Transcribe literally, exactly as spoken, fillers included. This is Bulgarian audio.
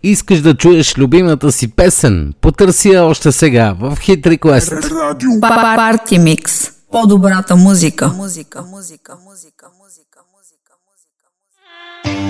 Искаш да чуеш любимата си песен? Потърси я още сега в Hit Request. Парти Микс. По-добрата музика. Музика, музика, музика, музика.